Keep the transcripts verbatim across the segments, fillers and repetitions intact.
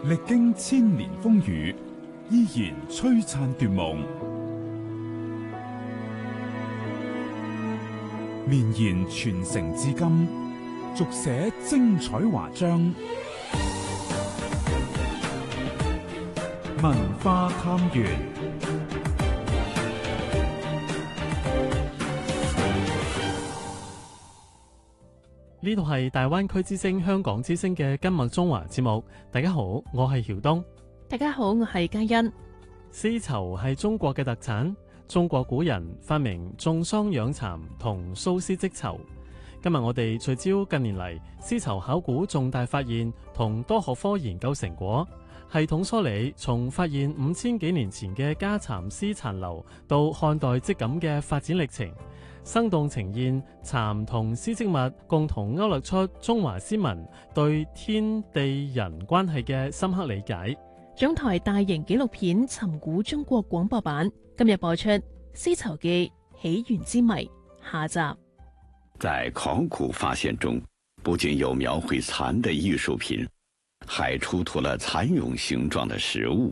歷經千年風雨，依然璀璨奪夢，綿延傳承至今，續寫精彩華章。文化探源， 呢度係大灣區之聲、香港之聲嘅今麥中華節目。大家好，我係曉東。 大家好，我係嘉欣。 絲綢係中國嘅特產，中國古人發明種桑養蠶同蘇絲織綢。今日我哋聚焦近年嚟絲綢考古重大發現同多學科研究成果，系統梳理從發現五千幾年前嘅家蠶絲殘留到漢代織錦嘅發展歷程，生動呈現蠶同絲織物共同勾勒出中華先民對天地人關係嘅深刻理解。 中台大型紀錄片《尋古中國》廣播版今日播出《絲綢記起源之謎》下集。 在考古發現中，不僅有描繪蠶的藝術品，還出土了蠶蛹形狀的實物。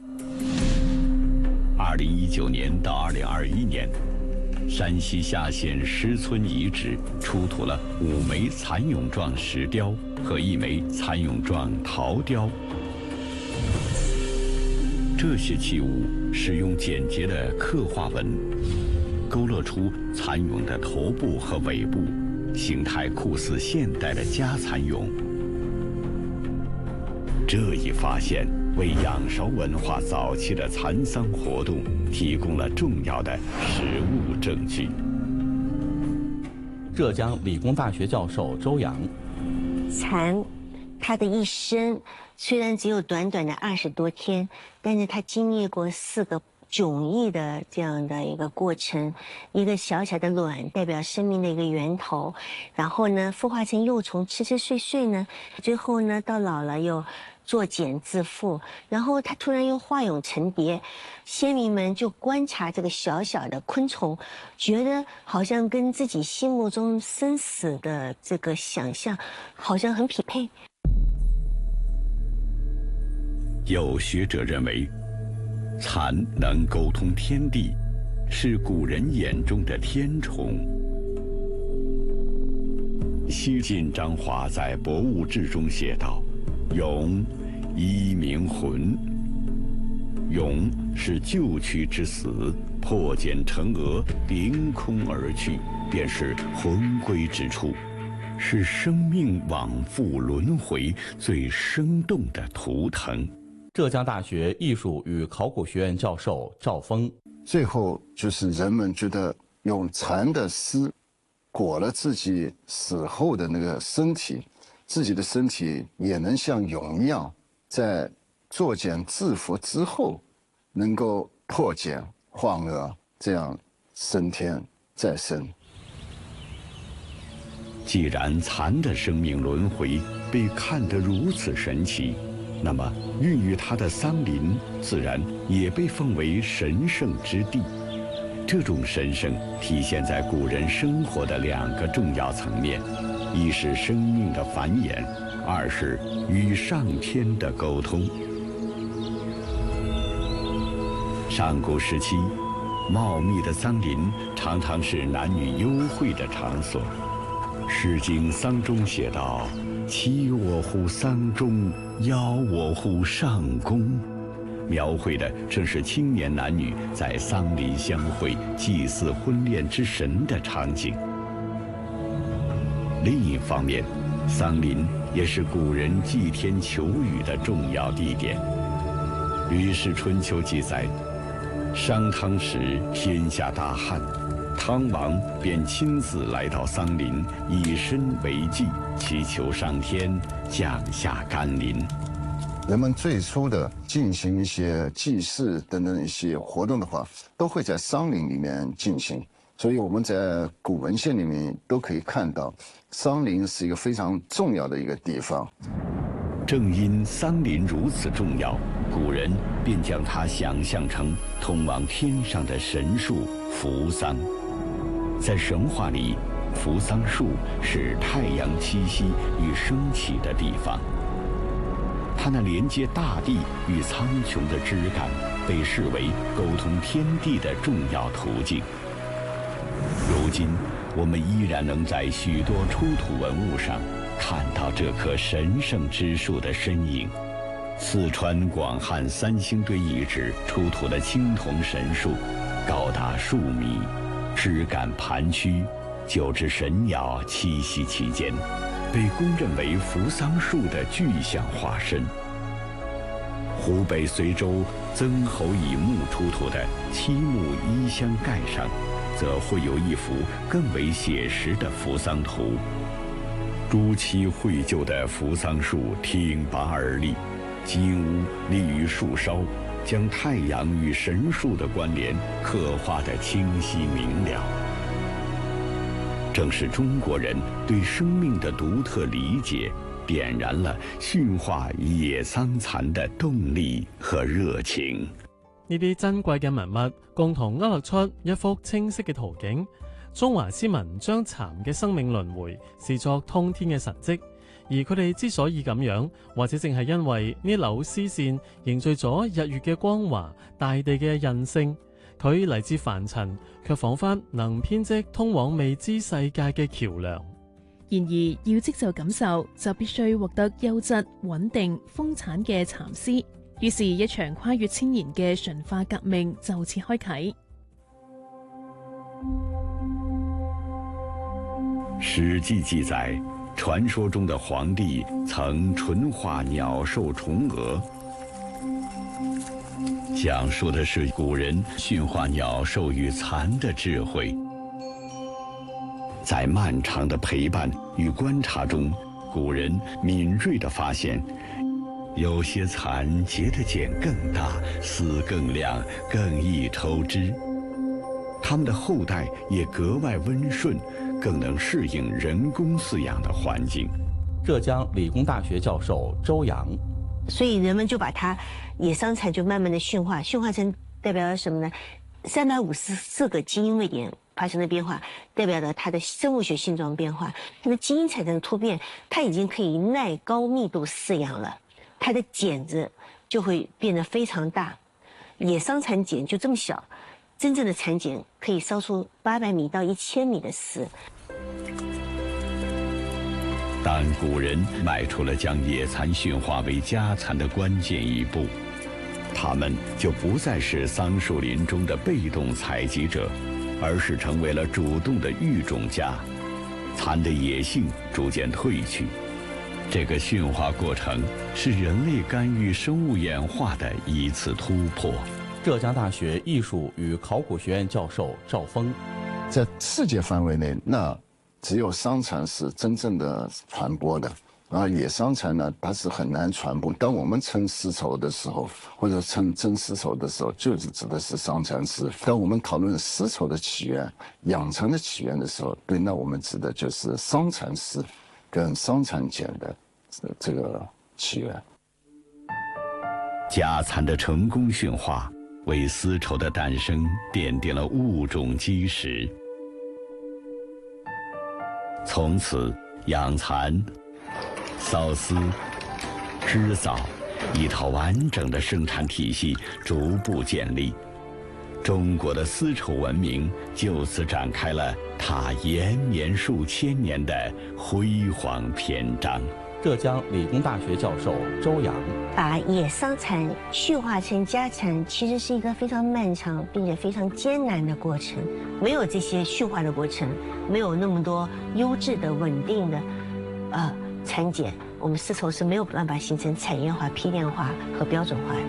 二零一九年到二零二一年，山西夏縣石村遺址出土了五枚蠶蛹狀石雕和一枚蠶蛹狀陶雕。這些器物使用簡潔的刻畫紋，勾勒出蠶蛹的頭部和尾部，形態酷似現代的家蠶蛹。這一發現為仰韶文化早期的蠶桑活動提供了重要的實物證據。 浙江理工大學教授周陽， 蠶，它的一生雖然只有短短的二十多天，但是它經歷過四個迥異的這樣的一個過程。一個小小的卵代表生命的一個源頭，然後呢孵化成幼蟲，吃吃睡睡呢，最後呢到老了又作繭自覆，然後它突然又化蛹成蝶。先民們就觀察這個小小的昆蟲，覺得好像跟自己心目中生死的這個想象好像很匹配。 有學者認為，蠶能溝通天地，是古人眼中的天蟲。西晉張華在《博物志》中寫道：蛹，一名魂。蛹是舊軀之死，破繭成蛾，凌空而去，便是魂歸之處，是生命往復輪迴最生動的圖騰。 浙江大學藝術與考古學院教授趙峰， 最後就是人們覺得用蠶的絲裹了自己死後的那個身體，自己的身體也能像蛹一樣，在作繭自覆之後，能夠破繭化蛾，這樣升天再生。 既然蠶的生命輪迴被看得如此神奇，那麼孕育它的桑林自然也被奉為神聖之地。這種神聖體現在古人生活的兩個重要層面，一是生命的繁衍，二是與上天的溝通。上古時期，茂密的桑林常常是男女幽會的場所。《詩經·桑》中寫道：棲我乎桑中，邀我乎上宮，描繪的正是青年男女在桑林相會祭祀婚戀之神的場景。另一方面，桑林也是古人祭天求雨的重要地點。《吕氏春秋》記載，商湯時天下大旱，湯王便親自來到桑林，以身為祭，祈求上天降下甘霖。 人們最初的進行一些祭祀等等一些活動的話，都會在桑林裡面進行。所以我們在古文獻裡面都可以看到，桑林是一個非常重要的一個地方。 正因桑林如此重要，古人便將它想象成通往天上的神樹扶桑。在神話裡，扶桑樹是太陽棲息與升起的地方。 它那连接大地与苍穹的枝干，被视为沟通天地的重要途径。如今，我们依然能在许多出土文物上看到这棵神圣之树的身影。四川广汉三星堆遗址出土的青铜神树，高达数米，枝干盘曲，九只神鸟栖息其间，被公认为扶桑树的具象化身。湖北随州曾侯乙墓出土的漆木衣箱盖上，则绘有一幅更为写实的扶桑图。朱漆绘就的扶桑树挺拔而立，金乌立于树梢，将太阳与神树的关联刻画得清晰明了。正是中国人对生命的独特理解，点燃了驯化野桑蚕的動力和熱情。 呢啲珍貴嘅文物共同勾勒出一幅清晰嘅圖景。中華詩文將蠶嘅生命輪迴視作通天嘅神蹟，而佢哋之所以咁樣，或者正係因為呢縷絲線凝聚咗日月嘅光華、大地嘅韌性。佢嚟自凡塵，卻彷彿能編織通往未知世界嘅橋梁。 然而，要織就感受，就必須獲得優質、穩定、豐產嘅蠶絲。於是，一場跨越千年嘅馴化革命就此開啟。 《史記》記載，傳說中的黃帝曾馴化鳥獸蟲蛾，講述的是古人馴化鳥獸與蠶的智慧。在漫長的陪伴與觀察中，古人敏銳地發現，有些蠶結的繭更大，絲更亮，更易抽織。它們的後代也格外溫順，更能適應人工飼養的環境。 浙江理工大學教授周洋， 所以人們就把它野桑蠶就慢慢的馴化，馴化成代表了什麼呢？三百五十四個基因位點發生的變化，代表了它的生物學性狀變化，它的基因產生的突變，它已經可以耐高密度飼養了，它的繭子就會變得非常大。野桑蠶繭就這麼小，真正的蠶繭可以燒出八百米到一千米的絲。 但古人邁出了將野蠶馴化為家蠶的關鍵一步，他們就不再是桑樹林中的被動採集者，而是成為了主動的育種家。蠶的野性逐漸褪去，這個馴化過程是人類干預生物演化的一次突破。 浙江大學藝術與考古學院教授趙峰， 在世界範圍內，那只有桑蠶是真正的傳播的，然後野桑蠶呢，它是很難傳播。當我們稱絲綢的時候，或者稱真絲綢的時候，就是指的是桑蠶絲。當我們討論絲綢的起源、養成的起源的時候，對，那我們指的就是桑蠶絲跟桑蠶繭的這個起源。 家蠶的成功馴化，為絲綢的誕生奠定了物種基石。從此，養蠶、繡絲、織造一套完整的生產體系逐步建立，中國的絲綢文明就此展開了它延綿數千年的輝煌篇章。 浙江理工大學教授周洋， 把野桑蠶馴化成家蠶，其實是一個非常漫長並且非常艱難的過程。沒有這些馴化的過程，沒有那麼多優質的、穩定的，呃，蠶繭，我們絲綢是沒有辦法形成產業化、批量化和標準化的。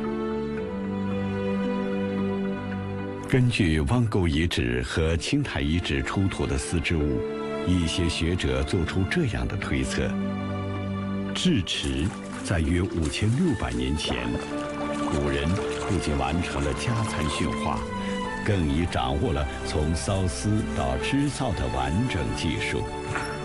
根據汪溝遺址和青苔遺址出土的絲織物，一些學者做出這樣的推測。智齒在約五千六百年前，古人不僅完成了家蠶馴化，更已掌握了從繡絲到織造的完整技術。